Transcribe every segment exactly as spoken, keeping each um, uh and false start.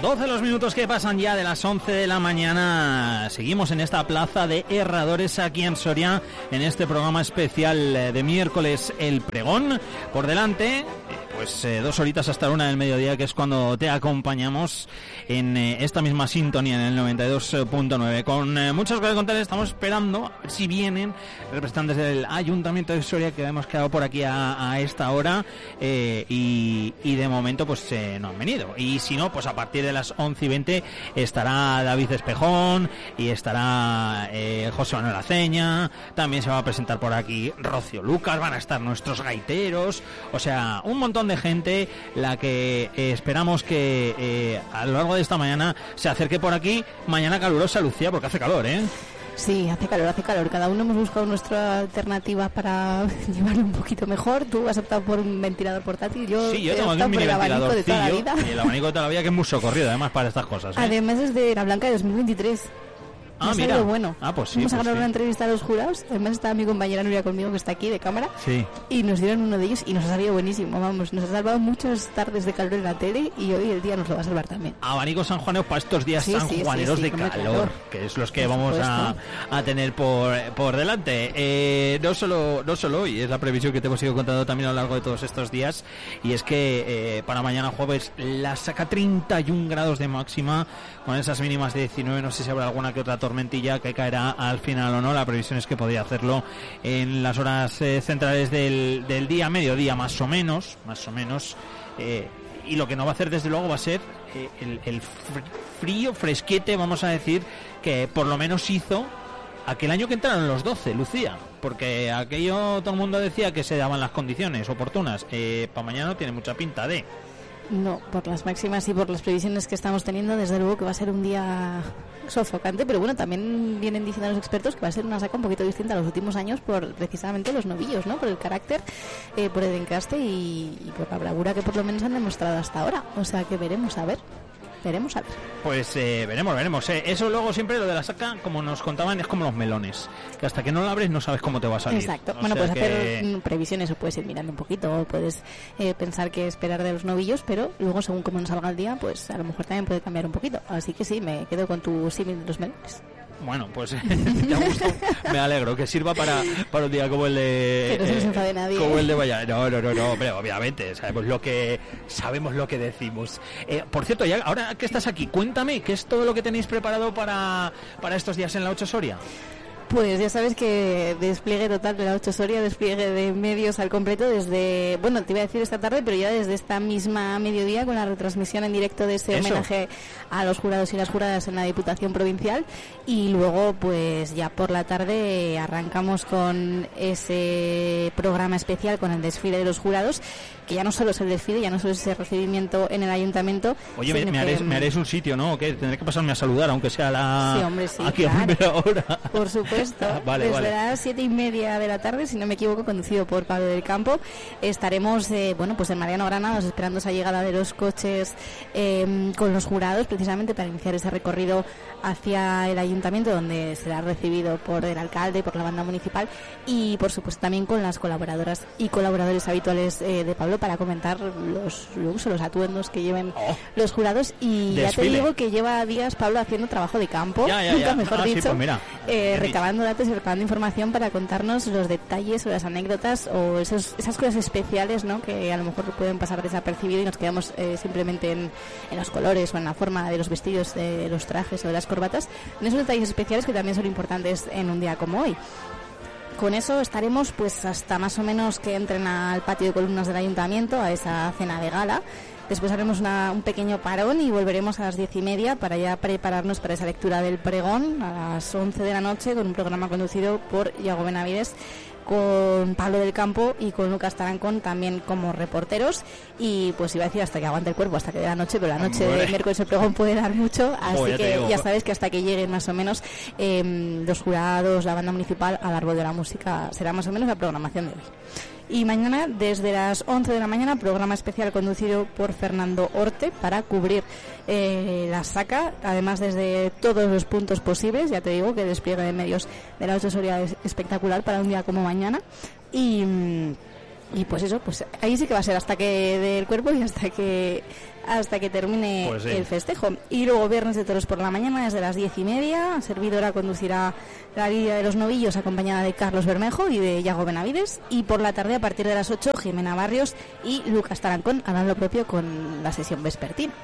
doce los minutos que pasan ya de las once de la mañana. Seguimos en esta plaza de Herradores aquí en Soria, en este programa especial de miércoles, El Pregón. Por delante, pues eh, dos horitas hasta la una del mediodía, que es cuando te acompañamos en eh, esta misma sintonía, en el noventa y dos punto nueve. Con eh, muchas cosas que contar, estamos esperando a ver si vienen representantes del Ayuntamiento de Soria, que hemos quedado por aquí a, a esta hora, eh, y, y de momento pues eh, no han venido. Y si no, pues a partir de las once y veinte estará David Espejón y estará eh, José Manuel Aceña. También se va a presentar por aquí Rocío Lucas, van a estar nuestros gaiteros, o sea, un montón de gente la que eh, esperamos que eh, a lo largo de esta mañana se acerque por aquí. Mañana calurosa, Lucía, porque hace calor, ¿eh? Sí, hace calor, hace calor. Cada uno hemos buscado nuestra alternativa para llevarlo un poquito mejor. Tú has optado por un ventilador portátil. Yo, sí, yo he tengo aquí optado un mini por el abanico de toda la vida. Y el abanico de toda la vida, que es muy socorrido además para estas cosas, ¿eh? Además es de la Blanca de dos mil veintitrés. Ah, mira. Bueno. Ah, pues sí. Vamos a pues grabar sí. una entrevista a los jurados. Además está mi compañera Nuria conmigo, que está aquí de cámara. Sí. Y nos dieron uno de ellos y nos ha salido buenísimo. Vamos, nos ha salvado muchas tardes de calor en la tele y hoy el día nos lo va a salvar también. Abanicos sanjuaneros para estos días sí, sanjuaneros sí, sí, sí, de calor, calor, que es los que por vamos a, a tener por, por delante. Eh, no solo no solo hoy, es la previsión que te hemos ido contando también a lo largo de todos estos días. Y es que eh, para mañana jueves la saca treinta y un grados de máxima, con esas mínimas de diecinueve. No sé si habrá alguna que otra tormentilla que caerá al final o no. La previsión es que podría hacerlo en las horas eh, centrales del, del día, mediodía más o menos, más o menos. Eh, y lo que no va a hacer desde luego va a ser eh, el, el frío, fresquete, vamos a decir, que por lo menos hizo aquel año que entraron los doce, Lucía, porque aquello todo el mundo decía que se daban las condiciones oportunas. Eh, para mañana no tiene mucha pinta de... No, por las máximas y por las previsiones que estamos teniendo, desde luego que va a ser un día sofocante, pero bueno, también vienen diciendo los expertos que va a ser una saca un poquito distinta a los últimos años por precisamente los novillos, ¿no? Por el carácter, eh, por el encaste y, y por la bravura que por lo menos han demostrado hasta ahora. O sea que veremos, a ver. Veremos a ver. Pues eh, veremos, veremos. Eh. Eso luego siempre lo de la saca, como nos contaban, es como los melones, que hasta que no lo abres no sabes cómo te va a salir. Exacto. O bueno, sea puedes que... hacer previsiones o puedes ir mirando un poquito, o puedes eh, pensar qué esperar de los novillos, pero luego según cómo nos salga el día, pues a lo mejor también puede cambiar un poquito. Así que sí, me quedo con tu símil de los melones. Bueno, pues te ha gustado, me alegro, que sirva para, para un día como el de... Que no se nos enfade nadie. Como el de Valladolid. No, no, no, no, pero obviamente, sabemos lo que sabemos lo que decimos. Eh, por cierto, ya ahora que estás aquí, cuéntame, ¿qué es todo lo que tenéis preparado para, para estos días en la ocho Soria? Pues ya sabes que despliegue total de la ocho Soria, despliegue de medios al completo desde, bueno, te iba a decir esta tarde, pero ya desde esta misma mediodía con la retransmisión en directo de ese Eso. homenaje a los jurados y las juradas en la Diputación Provincial, y luego pues ya por la tarde arrancamos con ese programa especial con el desfile de los jurados, que ya no solo es el desfile, ya no solo es ese recibimiento en el Ayuntamiento. Oye, me, me, haréis, me haréis un sitio, ¿no? ¿Qué? Tendré que pasarme a saludar, aunque sea la... Sí, hombre, sí, aquí claro. a primera hora. Por supuesto. Ah, vale, Desde vale. las siete y media de la tarde, si no me equivoco, conducido por Pablo del Campo, estaremos, eh, bueno, pues en Mariano Granados, esperando esa llegada de los coches eh, con los jurados, precisamente para iniciar ese recorrido hacia el Ayuntamiento, donde será recibido por el alcalde, por la banda municipal y, por supuesto, también con las colaboradoras y colaboradores habituales eh, de Pablo para comentar los looks o los atuendos que lleven Oh. los jurados. Y Desfile. ya te digo que lleva días Pablo haciendo trabajo de campo, Ya, ya, nunca ya. mejor Ah, sí, dicho, pues mira, eh, bien recabando datos y recabando información para contarnos los detalles o las anécdotas o esos, esas cosas especiales, ¿no?, que a lo mejor pueden pasar desapercibido y nos quedamos eh, simplemente en, en los colores o en la forma de los vestidos, de los trajes o de las corbatas, en esos detalles especiales que también son importantes en un día como hoy. Con eso estaremos pues hasta más o menos que entren al patio de columnas del Ayuntamiento, a esa cena de gala. Después haremos una, un pequeño parón y volveremos a las diez y media para ya prepararnos para esa lectura del pregón a las once de la noche, con un programa conducido por Iago Benavides, con Pablo del Campo y con Lucas Tarancón también como reporteros. Y pues iba a decir hasta que aguante el cuerpo, hasta que dé la noche, pero la noche Hombre. de miércoles el pregón puede dar mucho, así Oh, ya te que digo. ya sabes que hasta que lleguen más o menos eh, los jurados, la banda municipal al árbol de la música, será más o menos la programación de hoy. Y mañana, desde las once de la mañana, programa especial conducido por Fernando Orte para cubrir eh, la saca, además desde todos los puntos posibles. Ya te digo que el despliegue de medios de la ocho Soria es espectacular para un día como mañana. Y... Y pues eso, pues ahí sí que va a ser hasta que dé el cuerpo y hasta que hasta que termine pues sí. el festejo. Y luego viernes de toros por la mañana desde las diez y media, servidora conducirá la lidia de los novillos acompañada de Carlos Bermejo y de Yago Benavides, y por la tarde a partir de las ocho Jimena Barrios y Lucas Tarancón harán lo propio con la sesión vespertina.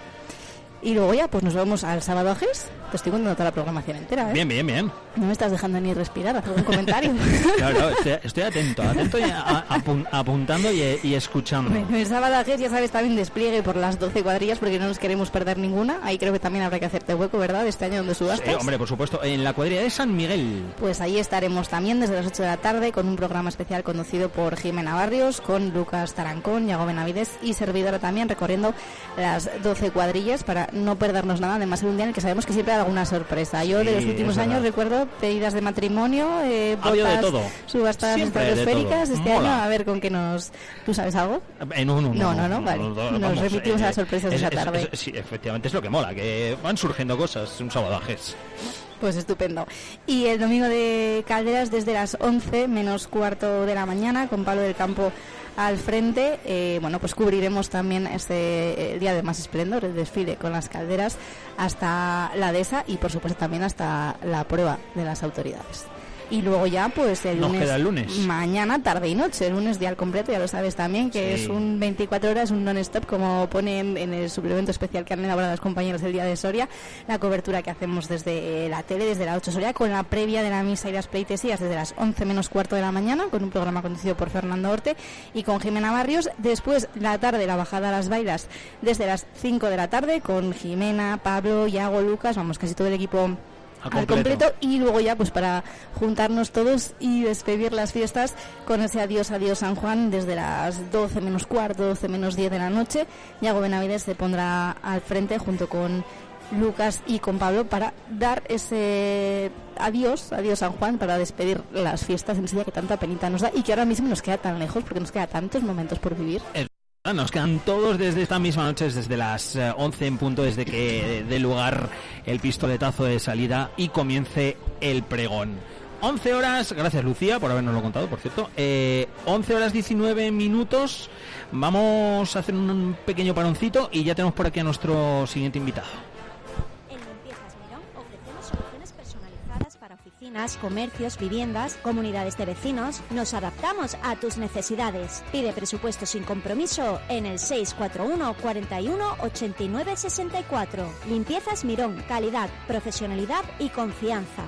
Y luego ya pues nos vamos al sábado a Gés. Te estoy contando toda la programación entera, ¿eh? Bien, bien, bien. No me estás dejando ni respirar, haz algún comentario. Claro, estoy, estoy atento, atento y a, apun, apuntando y, y escuchando. Bueno, el sábado a Gés, ya sabes, también despliegue por las doce cuadrillas porque no nos queremos perder ninguna. Ahí creo que también habrá que hacerte hueco, ¿verdad? Este año donde subastas. Sí, hombre, por supuesto. En la cuadrilla de San Miguel. Pues ahí estaremos también desde las ocho de la tarde con un programa especial conducido por Jimena Barrios, con Lucas Tarancón, Yago Benavides y servidora también, recorriendo las doce cuadrillas para no perdernos nada. Además, es un día en el que sabemos que siempre hay alguna sorpresa. Yo sí, de los últimos años recuerdo pedidas de matrimonio, eh, botas, de todo. subastas estratosféricas. Este Mola. año, a ver con qué nos... ¿Tú sabes algo? Eh, no, no, no, no, no, no, vale. No, no, nos vamos, remitimos eh, a las sorpresas es, de esa tarde. Es, es, sí, efectivamente es lo que mola, que van surgiendo cosas un sábado a Gés. Pues estupendo. Y el domingo de Calderas desde las once menos cuarto de la mañana con Pablo del Campo al frente. Eh, bueno, pues cubriremos también este el día de más esplendor, el desfile con las calderas hasta la dehesa y por supuesto también hasta la prueba de las autoridades. Y luego ya pues el lunes, Nos queda el lunes, mañana, tarde y noche, el lunes día al completo, ya lo sabes también, que sí. es un veinticuatro horas, un non-stop, como ponen en el suplemento especial que han elaborado los compañeros del día de Soria, la cobertura que hacemos desde la tele, desde la ocho Soria, con la previa de la misa y las pleitesías desde las once menos cuarto de la mañana, con un programa conducido por Fernando Orte y con Jimena Barrios. Después la tarde, la bajada a las bailas desde las cinco de la tarde, con Jimena, Pablo, Yago, Lucas, vamos, casi todo el equipo Al completo. al completo, y luego ya pues para juntarnos todos y despedir las fiestas con ese adiós, adiós San Juan desde las doce menos cuarto, doce menos diez de la noche. Yago Benavides se pondrá al frente junto con Lucas y con Pablo para dar ese adiós, adiós San Juan, para despedir las fiestas en ese día que tanta penita nos da y que ahora mismo nos queda tan lejos porque nos queda tantos momentos por vivir. El Nos quedan todos desde esta misma noche, desde las once en punto, desde que dé lugar el pistoletazo de salida y comience el pregón. once horas, gracias Lucía por habernoslo contado, por cierto. Eh, once horas diecinueve minutos. Vamos a hacer un pequeño paroncito y ya tenemos por aquí a nuestro siguiente invitado. Para oficinas, comercios, viviendas, comunidades de vecinos, nos adaptamos a tus necesidades. Pide presupuesto sin compromiso en el seis cuatro uno, cuarenta y uno, ochenta y nueve, sesenta y cuatro. Limpiezas Mirón, calidad, profesionalidad y confianza.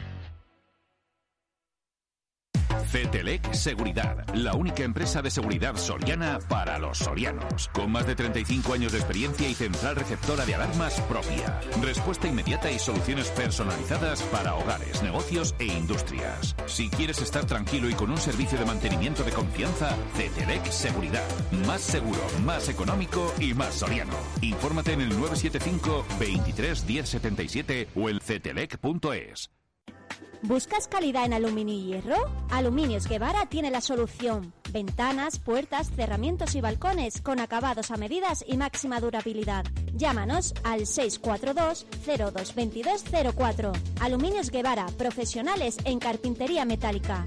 Cetelec Seguridad, la única empresa de seguridad soriana para los sorianos. Con más de treinta y cinco años de experiencia y central receptora de alarmas propia. Respuesta inmediata y soluciones personalizadas para hogares, negocios e industrias. Si quieres estar tranquilo y con un servicio de mantenimiento de confianza, Cetelec Seguridad. Más seguro, más económico y más soriano. Infórmate en el nueve siete cinco, veintitrés, diez setenta y siete o en cetelec punto es. ¿Buscas calidad en aluminio y hierro? Aluminios Guevara tiene la solución. Ventanas, puertas, cerramientos y balcones con acabados a medidas y máxima durabilidad. Llámanos al seis cuatro dos, cero dos dos dos cero cuatro. Aluminios Guevara, profesionales en carpintería metálica.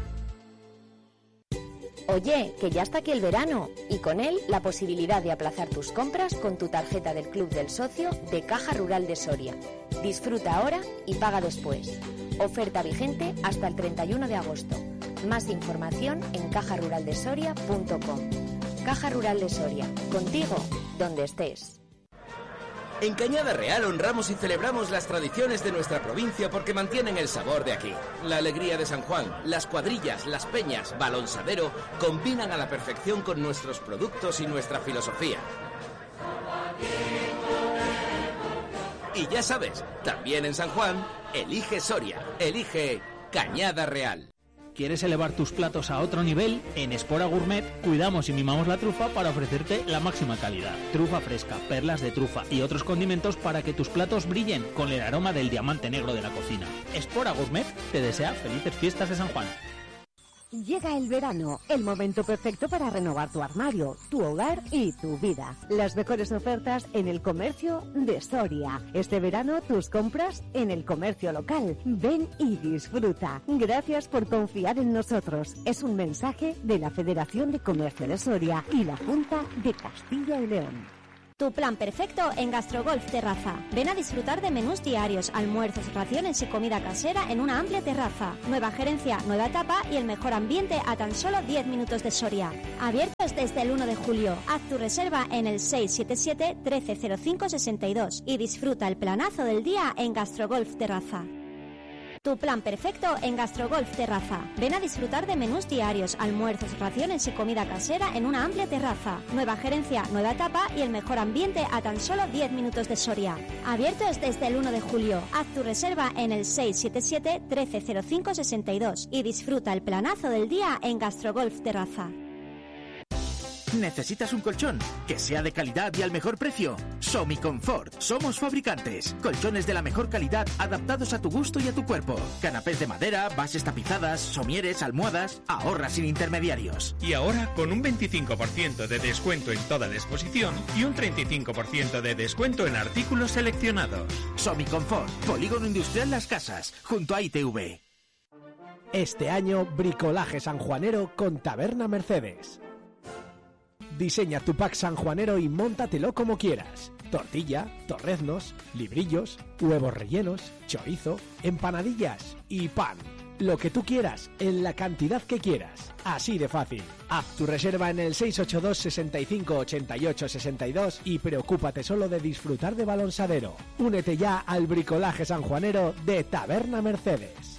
Oye, que ya está aquí el verano y con él la posibilidad de aplazar tus compras con tu tarjeta del Club del Socio de Caja Rural de Soria. Disfruta ahora y paga después. Oferta vigente hasta el treinta y uno de agosto. Más información en caja rural de soria punto com. Caja Rural de Soria, contigo donde estés. En Cañada Real honramos y celebramos las tradiciones de nuestra provincia porque mantienen el sabor de aquí. La alegría de San Juan, las cuadrillas, las peñas, balonsadero combinan a la perfección con nuestros productos y nuestra filosofía. Y ya sabes, también en San Juan, elige Soria, elige Cañada Real. ¿Quieres elevar tus platos a otro nivel? En Espora Gourmet cuidamos y mimamos la trufa para ofrecerte la máxima calidad. Trufa fresca, perlas de trufa y otros condimentos para que tus platos brillen con el aroma del diamante negro de la cocina. Espora Gourmet te desea felices fiestas de San Juan. Llega el verano, el momento perfecto para renovar tu armario, tu hogar y tu vida. Las mejores ofertas en el comercio de Soria. Este verano tus compras en el comercio local. Ven y disfruta. Gracias por confiar en nosotros. Es un mensaje de la Federación de Comercio de Soria y la Junta de Castilla y León. Tu plan perfecto en Gastrogolf Terraza. Ven a disfrutar de menús diarios, almuerzos, raciones y comida casera en una amplia terraza. Nueva gerencia, nueva etapa y el mejor ambiente a tan solo diez minutos de Soria. Abiertos desde el uno de julio. Haz tu reserva en el seis siete siete, trece cero cinco, sesenta y dos y disfruta el planazo del día en Gastrogolf Terraza. Tu plan perfecto en Gastrogolf Terraza. Ven a disfrutar de menús diarios, almuerzos, raciones y comida casera en una amplia terraza. Nueva gerencia, nueva etapa y el mejor ambiente a tan solo diez minutos de Soria. Abiertos desde el uno de julio. Haz tu reserva en el seis siete siete, trece cero cinco, sesenta y dos y disfruta el planazo del día en Gastrogolf Terraza. ¿Necesitas un colchón que sea de calidad y al mejor precio? Somiconfort. Somos fabricantes. Colchones de la mejor calidad adaptados a tu gusto y a tu cuerpo. Canapés de madera, bases tapizadas, somieres, almohadas. Ahorra sin intermediarios. Y ahora con un veinticinco por ciento de descuento en toda la exposición y un treinta y cinco por ciento de descuento en artículos seleccionados. Somiconfort. Polígono Industrial Las Casas, junto a I T V. Este año, bricolaje sanjuanero con Taberna Mercedes. Diseña tu pack sanjuanero y móntatelo como quieras. Tortilla, torreznos, librillos, huevos rellenos, chorizo, empanadillas y pan. Lo que tú quieras, en la cantidad que quieras. Así de fácil. Haz tu reserva en el seis ocho dos, sesenta y cinco, ochenta y ocho, sesenta y dos y preocúpate solo de disfrutar de balonsadero. Únete ya al bricolaje sanjuanero de Taberna Mercedes.